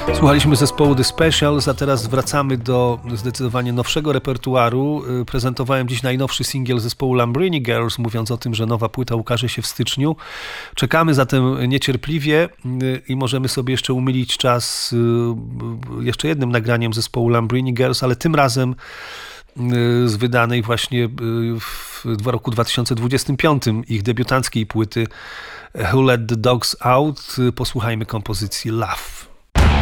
Słuchaliśmy zespołu The Specials, a teraz wracamy do zdecydowanie nowszego repertuaru. Prezentowałem dziś najnowszy singiel zespołu Lambrini Girls, mówiąc o tym, że nowa płyta ukaże się w styczniu. Czekamy zatem niecierpliwie i możemy sobie jeszcze umylić czas jeszcze jednym nagraniem zespołu Lambrini Girls, ale tym razem z wydanej właśnie w roku 2025 ich debiutanckiej płyty Who Let the Dogs Out. Posłuchajmy kompozycji Love.